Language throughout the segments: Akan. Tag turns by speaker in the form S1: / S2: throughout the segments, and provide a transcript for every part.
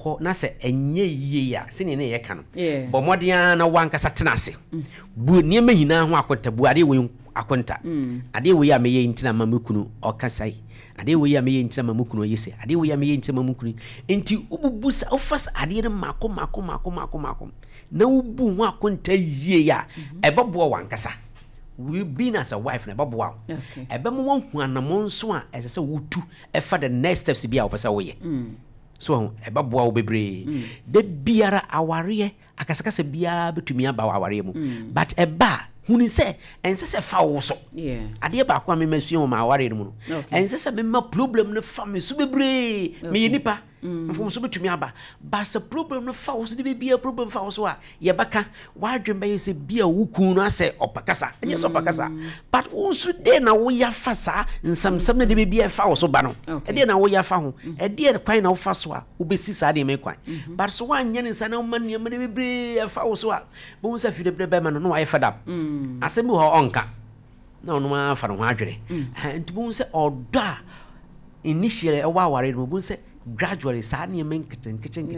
S1: ho na se enye yie ya se ne ye ka no bo modia na wankasa tenase bu niema nyina ho akonta bu ade we akonta ade we ya meye ntina mamukunu okasai ade we ya meye ntina mamukunu yese ade we ya meye ntina mamukunu enti ububusa ofas ade ne mako na ubu ho akonta yie ya ebabo wankasa we been as a wife na babo wow ebe mo hu anamo nso a ese se wutu e fa the next steps bia opesa wo ye so ebabo wo bebre de biara aware akasakasa bia betumi aba aware mu but eba huni se ense se fa wo so ade ba kwa me masua wo ma aware mu no ense se me ma problem ne fa me so bebre me nipa mfom so betumi aba but se problem no fa wo so de bia problem fa wo so a ye baka wadwen ba ye se bia wukun no ase opakasa enye so opakasa but wo so de na wo ya fa sa nsamsam na de bia fa wo so ba no e de na wo ya fa ho e de kwan na wo fa so a wo besi sa de me kwan but so wanye ne sa na wo man ne me de bebre fa wo so a bo sa fi de bebre ma no no wa ye fada asemi ho onka na ono ma fa no ho adwere ntubun se oda initially e wa aware no bun se gradually sa na men kitten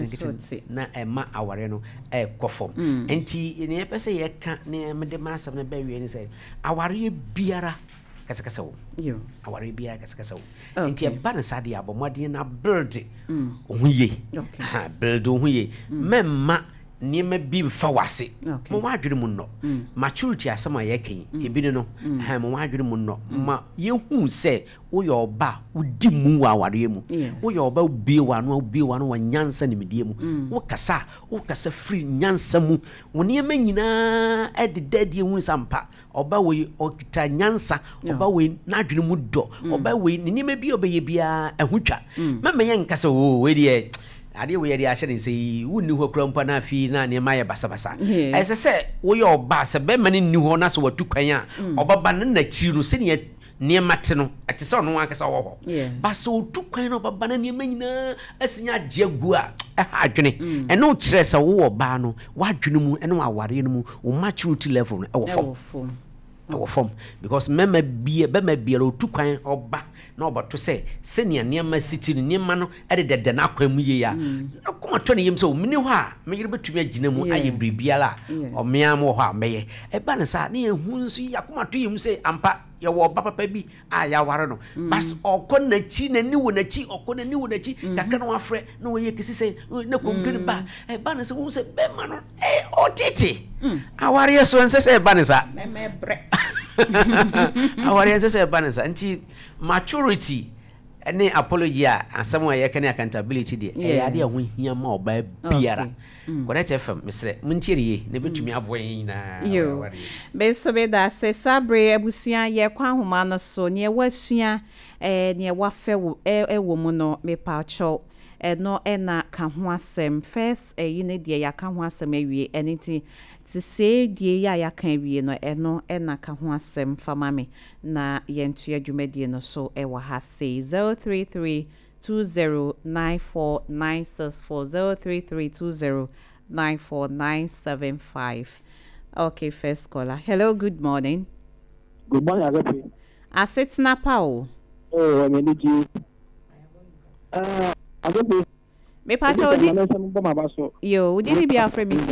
S1: na ema aware no e kofom enti ne pese ye ka ne me de masam na ba wie ni se aware biara kasa wo aware biara kasa wo enti e ba na sa de abomode na build ohuye build ohuye memma niema bi fa wase mo wadwere mu no maturity asama ye kan ebi no mo wadwere mu no ma ye hu se wo yo ba udi mu wa aware mu wo yo ba bie wa no wa nyansa ne medie mu wo kasa free nyansa mu wo niema nyina ededadie hu sampa oba we okita nyansa oba we na adwere mu do oba we niema bi obeye bia ahutwa mama ye nkasa we de ade we yede ahye sei wunni ho krampa na afi na ne maye basabasa ese se wo yo ba se be mane ni ho na so watu kwan a obaba ne na chi no se ne mate no ate se ono akasa wo ho ba so watu kwan no obaba na ne manyina asinya agiagu a adwene ene o kire se wo ba no wadwene mu ene wa aware no mu o maturity level no e wo fom because mema bia watu kwan oba na obato se senia niema city niema no edede na akwa mu ye ya na kuma to ne yem so mini ho a me yire betumi agina mu aye bribiala o mea mo ho a meye e ba ne sa na ehu nso ya kuma to yem se ampa ye wo ba papa bi a ya ware no bas okon na chi na ni wo na chi okon na ni wo na chi kakra no afre na wo ye kisi se na komdwe ba e ba ne se wo se be ma no otete aware so nse se ba ne sa mebre aware nse se ba ne sa nti maturity any apology asem wa yekane accountability de ade ho hia ma oba biara correct fm mesre muntirie ne betumi aboyen na
S2: be so be da se sabre abusua ye kwa homa no so ne wasua ne wafe wo mu no me pa cho no na ka ho asem first yi ne de ya ka ho asem awie anything to say die ya kan wie no eno na ka ho asem fama me na yentu adwumadie no so wa ha say 03320949640 033209495. Okay, first caller. Hello, good morning.
S3: Good morning, Agape.
S2: Asitna Pao.
S3: Oh, I'm in the Agape.
S2: Me pacho di. Yo, didn't be afraid me.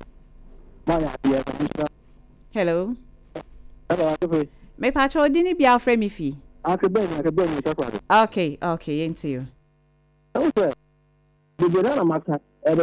S2: Hello.
S3: Hello, Agape.
S2: Me pacho didn't be afraid me fee. Okay, into you.
S3: Okay. The general matter,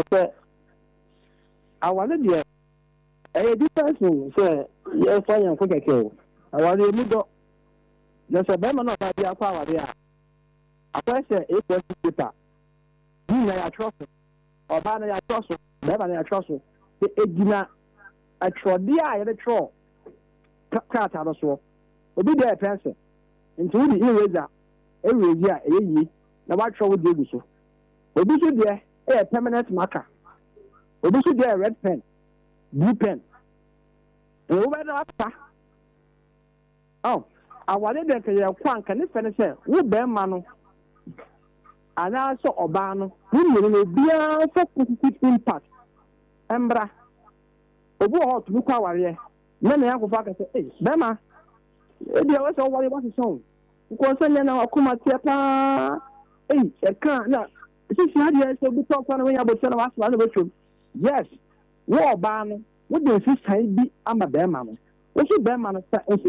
S3: I wanted you. A difference, sir. Yes, I am quick. I want you to go. There's a Bemana of the power there. I question a person paper. You are trust or banner trust, never trust. It dinner. I tried the eye of the troll. Cat out of so. Obi there person. Into the eraser. Every year, a year. Now what trouble do you so? Obi there a permanent marker. Obi there a red pen, blue pen. Over the upper. Oh, I wanted that you can finish it. Who bear mano? And also Obano, who will be a positive impact. Embra. Obu hot to look our Many have to say, hey, Bema. There was all what it was shown. Because then I come at Tiapa. Hey, I can't. If you had yes, so we talk on when you about tell us one of the yes, war ban, what do you say be I'm a bear man? What's your bear man?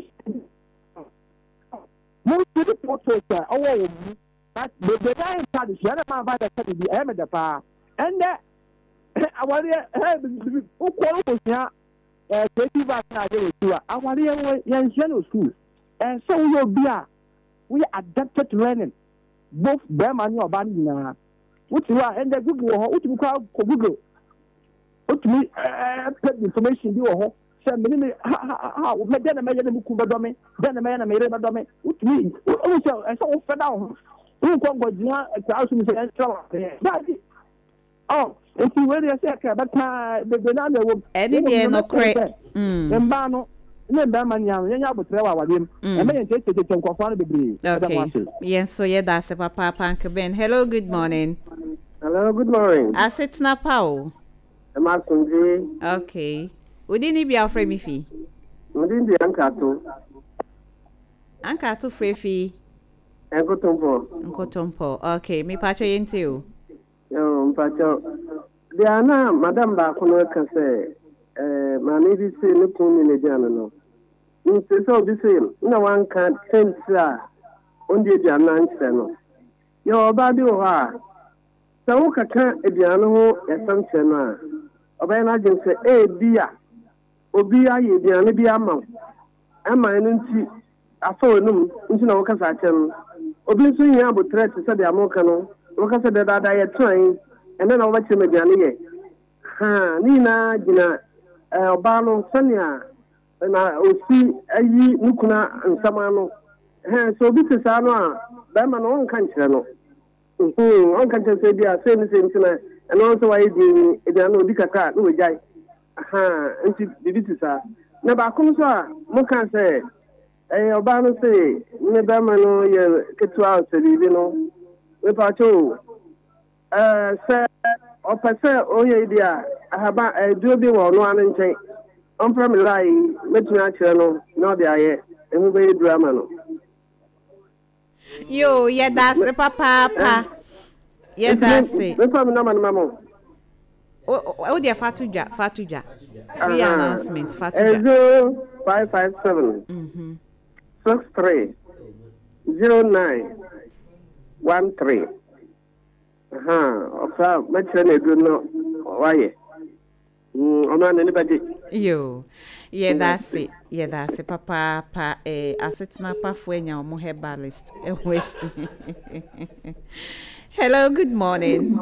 S3: Most of the portrait, oh, but the guy in Paris, the other man by the end of the power, and that I want to who qualifies here. 25 our young general school, and so we will be we adapted to learning both them and your band now. What you are and the Google, what you call Google, what we put information you are. Send me how then a man Kubadomi, then a man made a domain. What me also I saw fed down. Who come with 1,000 and oh, if you really say but the banana will
S2: any no crack.
S3: Mbano, ne Bamanya, Yanya Butrawa, and then take it to Confirm the degree.
S2: Okay. Yes, so yeah, that's a papa punk Ben. Hello, good morning.
S3: Hello, good morning.
S2: I said Snapao. Okay. We didn't be afraid me fee.
S3: We didn't be
S2: Anka to free fee. Nkotompo. Okay, me patch into you.
S3: Yo, Pacho. Diana, Madame Bacono can say, Mammy, this is no coon in the journal. It's all the same. No one can sense on the Janan channel. Your body or so can't a piano assumption. Obey agent say, eh, dear. Obia, ye, Diana, be a mouth. Am I in I saw him into no Casachem. Obviously, you have a threat to say the Amocano. Look at that I had trying, and then I'll let you again. Ha, Nina, Gina, Balo, Sonia, and I will see a ye Nukuna and Samano. So this is our Baman on country. On country say they are saying the same thing, and also I did a no dicata, no guy. Ha, and this is her. Never comes her, Mokan say, Obano say, Nebamano, get to out, you know. We patrol. Sir, or per se, oh, yeah, I have a doobie or no one in chain. I'm from Lai, Metro, no, they are here, and we drama.
S2: Yo, yeah, that's the papa. Yeah, that's it.
S3: We're from Mamma.
S2: Oh, dear Fatuja. Free announcement, Fatuja.
S3: 0557 63 09 13. Metro, do not why. Anybody.
S2: Yo, yeah, that's it. Yeah, that's it. Papa, assetna pa fuenya omo herbalist. Hello, good morning.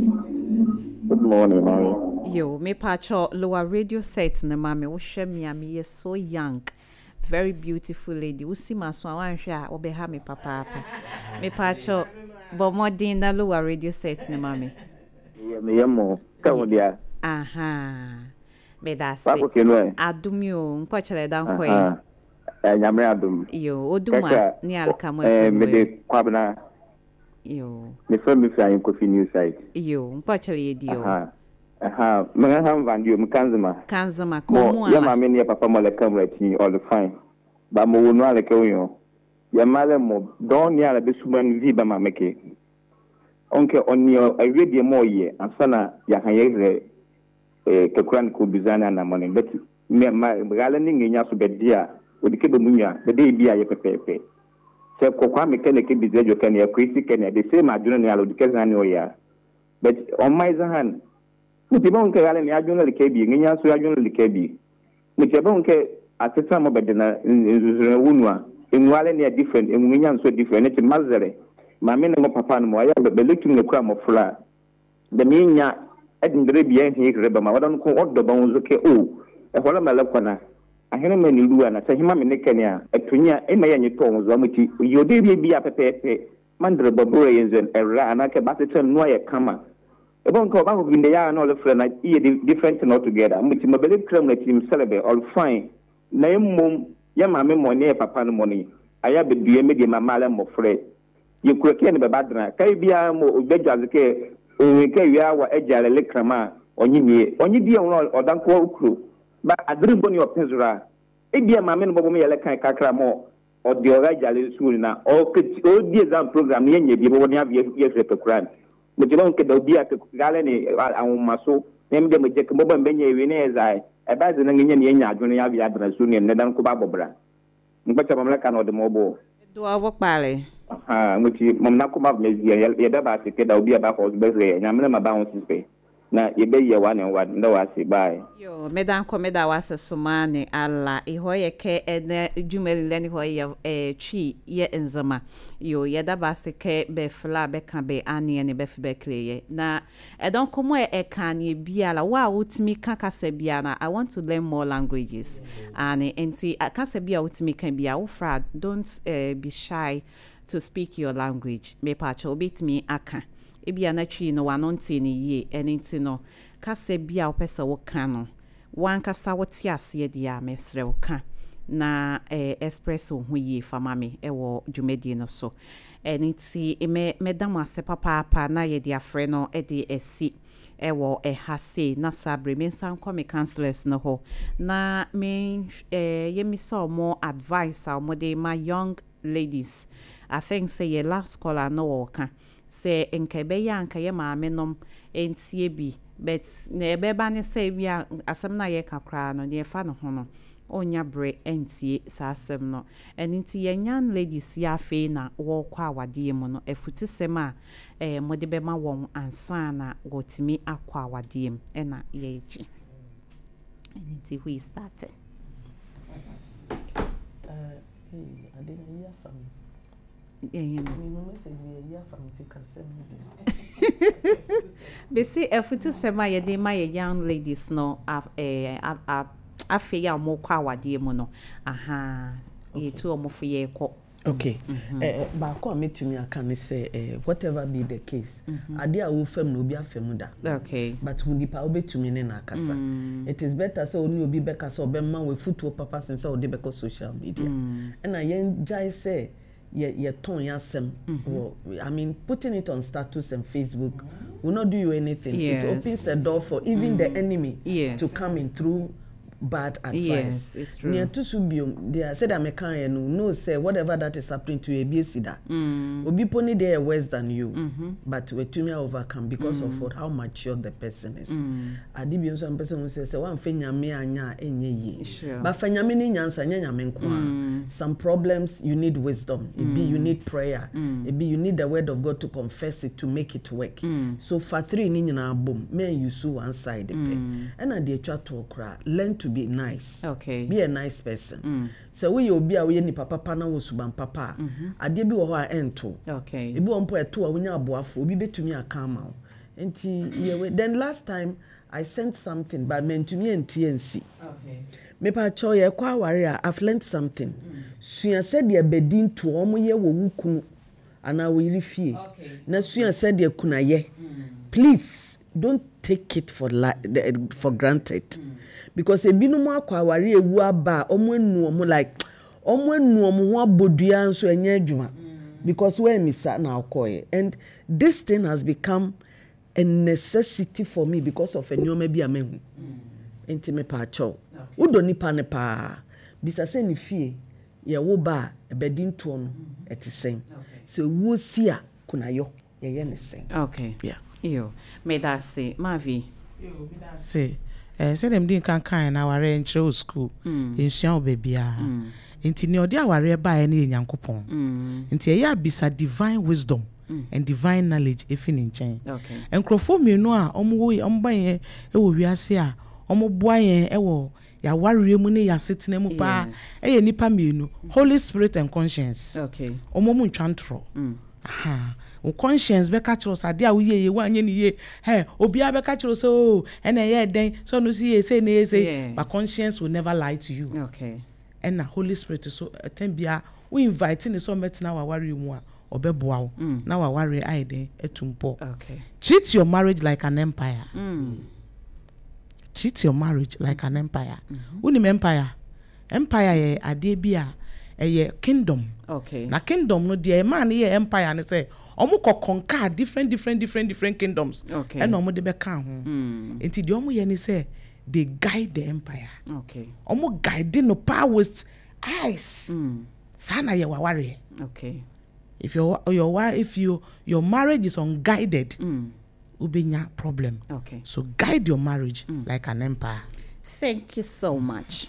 S3: Good morning, mommy.
S2: Yo, me pacho lower radio set na mami. Wo me is so young. Very beautiful lady. We see my swan share obeha me papa. Me pacho but more din na lower radio set na mami.
S3: Yeah, me yamo. Come dia.
S2: Aha. Me that's
S3: it.
S2: Adumio, nkwachele dan kwen.
S3: Nyame adum.
S2: Yo, oduma ni alkamo FM.
S3: Me de kwabna.
S2: Yo.
S3: Me from me flying coffee news site.
S2: Yo, nkwachele dio.
S3: Aha. Mga ham vandio mkanzama.
S2: Kanzama komo.
S3: Ya mama ni papa mo le camera ti all fine. Ba mo wonu ale ke yo. Ya male mo don ni ala besuman vi ba mameke. Onke onio awedie mo ye ansana ya han yegre kekran ko bizana na money but me gala ni nya so bedia odike be munya be dey bia ye pepepe se ko kwa mekene ke bizejo kan ya kwisi kan ya the same aduna ni ala odike zani o ya but on my zahan muti bon ke gala ni aduna le ke bi nya so aduna le ke bi muti bon ke ateta mo bedena nzuzure wunwa enwale ni different enwunya so different it mazere mame na mo papa no mo ya be letum ne kura mo fula de minya edindre bia hin reba ma wadan ko oddo ba wonzo ke o e hola mala kwana ahene mani ruwa na sahima me ne kene a atunya e ma yanye to wonzo amati yode bia pepepe mandre babure yenzen era anake batetem no ye kama e bon ko ba ko binde ya na all friend na e different not together amati mabele kram na team celebrate all fine na emom ya mame mo ne papa no mo ni aya be due me de mama la mo frɛ ye kureke ne be badra kai bia mo obejazike onweke wia wa ejale lekrama onyi bia won odanko ukru ba adribo ni opezura e bia mame no bobo me yele kan kakra mo odi ora jale school na o die exam program ye nye bia bo ni avie ye fepekuran
S4: mujibon ke do biya ke gale ne an maso nem de muje ke boban benye wi ne zai e ba de ngi nyen yenya adwon ya biya dra su ne dan ko ba bobra ngbacha mamla kan o de mobo
S2: do awo pale
S4: muti mamna ko ba me ya da ba ke da biya ba ko be re nya me ma ba on sispe na ye be ye wa ne wa nda wa si bai
S2: yo medan ko meda wa sesumane alla iho ye ke ene jumeli leni ho ye chi ye enzama yo ye da ba se ke be fla be kan be ani ne be be kleye na don komo e kan ye bia la wa utimi kan kasa bia na I want to learn more languages and enti kasa bia utimi kan bia wo fra don't be shy to speak your language me pa cho bit me aka ebia na twi no wanonti ni ye enti no kasa bia opesa wo kan no wan kasa wo ti ase dia me sre wo kan na espresso hu ye famame wo dwumedi no so enti me dam ase papa na ye dia frɛ no de esi wo hase na sabre me san come counselors no ho na me ye mi so more advice mo de my young ladies. I think say ye last scholar no woka say enkebe ya nka ye maame nom entie bi but na ebeba ne say bia asem na ye kakra no ye fa no ho no onya bre entie sa asem no enti ye nyan ladies ya fe na wo kwa awade mu no efuti sem a mode be ma won ansa na wotimi akwa awade mu na ye eji enti we started
S5: I didn't hear from you.
S2: They say efutu sema ye de my young ladies no afi ya mo kwa wade mu no aha ye tu omo fo ye ko
S5: okay ba ko metumi aka ne say whatever be the case ade a wo fam no obi afam da
S2: okay
S5: but when nipa obetumi ne na akasa it is better so oni obi beka so be man we futuo papa sense o de beka social media and I enjoy say your tone yasem I mean putting it on status and Facebook will not do you anything. It opens the door for even the enemy to come in through bad advice.
S2: Yes, it's true.
S5: Near to subium, they said I can no say whatever that is happening to a BSida. Obi pony they are worse than you, but we to me overcome because of how mature the person is. Adibium some person will say one fenya me anya enye. But fenya me ni nyansa nya menkwa. Some problems you need wisdom. It be you need prayer. It be you need the word of God to confess it to make it work. So for 3 ni nyina boom, me you so one side and I dey try to okra learn to be nice.
S2: Okay.
S5: Be a nice person. So we obi a we ni papa na wo suban papa. Ade bi wo ho a ento.
S2: Okay.
S5: Ebi won po eto a wonya aboafo obi betumi aka ma wo. Enti then last time I sent something but mentumi entiensi. Okay. Me pa cho ye kwa ware a I've learned something. Sua said ye bedin to omo ye wo wukunu ana wo yiri fie. Okay. Na sua said ye kunaye. Please don't take it for granted. Because e binumu akwa ware ewu aba omo enu omo like omo enu omo ho abodua nso enye adwuma because we misa na akoye and this thing has become a necessity for me because of enyoma bi amehu enti me pa cho udo nipa ne pa bisa se ni fie ye wo ba ebedin to no etisen so wo si a kuna yo ye ne sen
S2: okay yeah yo me that say mavi
S6: yo me that say say them din kan na ware enchre school ensua obebia enti ne odi aware ba na Nyankopon enti eya bisa divine wisdom and divine knowledge efini nchen
S2: okay
S6: enkrofo mienu a omba yen ewo wiase a omoboa yen ewo ya ware mu ne ya setena mu pa eye nipa mienu Holy Spirit and conscience
S2: okay
S6: omomu ntwantro aha o conscience be catch us ade a wo ye wanye ni ye obi a be catch us so ena ye den so no see say na say but conscience will never lie to you
S2: okay
S6: and na Holy Spirit so atembia we invite ni so metina wa ware mu a obeboa wo na wa ware aide etumpo
S2: okay
S6: treat your marriage like an empire treat your marriage like an empire unim empire ye ade bia eye kingdom
S2: okay
S6: na kingdom no de man ye empire ne say omo conquer different kingdoms
S2: okay
S6: and omo de be kan ho enti de omo ye ne say they guide the empire
S2: okay
S6: omo guide no power with eyes sana ye waware
S2: okay
S6: If your marriage is unguided, ubenya problem.
S2: Okay.
S6: So guide your marriage like an empire.
S2: Thank you so much.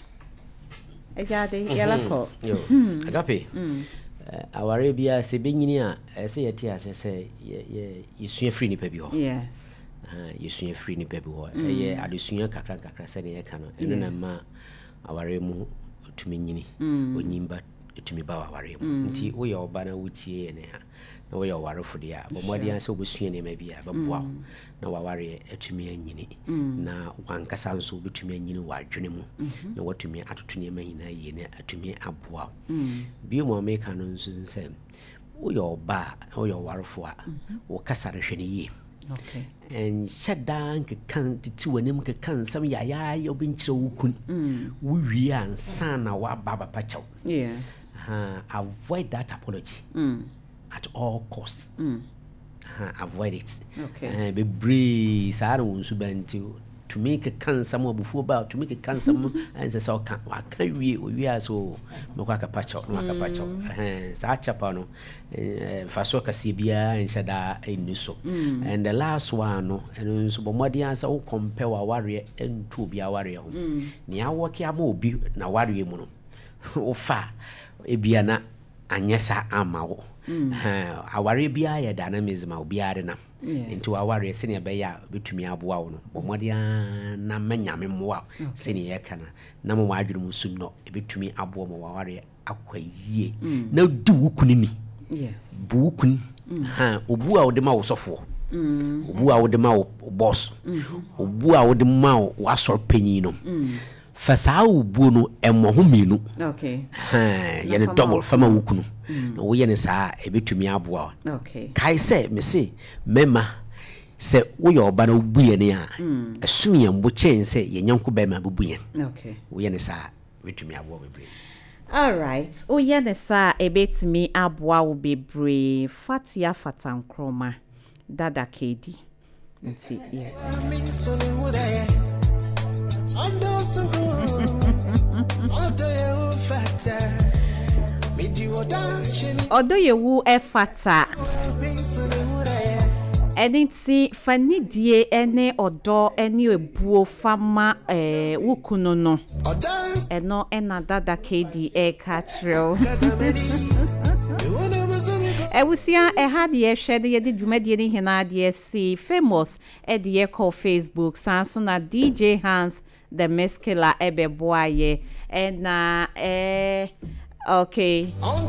S2: Agade yelako.
S1: Yo. Agape. Aware bia se benyini a se yeti ase se ye free ni pa bi ho.
S2: Yes.
S1: Ye free ni pa bi ho. Ye adesua kakra se ne ye ka no. Eno na ma aware mu tumi nyini. Onyimba tumi ba aware mu. Nti wo ye oba na wutie ne ha. Na wo ye aware fo dia. Bo modi an se obesua ne ma bia ba boa. Na waware atumi anyini. Na wankasa nso obetumi anyini wadwene mu. Na watumi atoto ne ma hina ye ne atumi aboa. Bi mo America no nso nsem. Wo ye oba, wo ye warefo a. Wo kasa rehwene ye.
S2: Okay.
S1: And shadan ke kan titi wanim ke kan sam ya obinchire wukun. Wo wi ansa na wa baba pachaw.
S2: Yes.
S1: Avoid that apology. At all costs. Avoid it.
S2: Okay.
S1: Be brave. Sa no nsu banti to make a cancer more before about to make a cancer and so can we are so maka pacho sa chapa no faso kasibia and shada enuso and the last one no and so bomodi answer wo compare wa warrior and to be a warrior ni awoki ama obi na warrior mu no ofa ebia na anyesa amawo aware bia ya dynamism obi ade na into aware sene be ya betumi aboa wo no bomodi na manyame moa sene ye kana na mo adwene mu sunno betumi aboa mo aware akwayie na di wukunini
S2: yes
S1: bu wukun obu a wode ma wo sofo obu a wode ma wo boss obu a wode ma wo asor panyin no fasa obu no emo ho menu
S2: okay
S1: ye ne double fama wukunu na wo ye ne saa ebetumi aboa
S2: okay
S1: kai se me se mema se wo ye oba na obuye ne a asumi yambo chen se ye nyanko be ma bubuye
S2: okay
S1: wo ye ne saa ebetumi aboa bebre.
S2: All right. O ye ne saa ebetumi aboa wo bebre Fatia Fatankroma Dada KD. Nti yeah. Odo yewu efata Edinti fanidie ene odo eni ebuo fama wukuno no eno ena Dada KD katrel Ewusia ehade ye hwede ye de dwumadie ni hina de si famous de ye call Facebook sanso na DJ Hans the Muscular ebeboaye na okay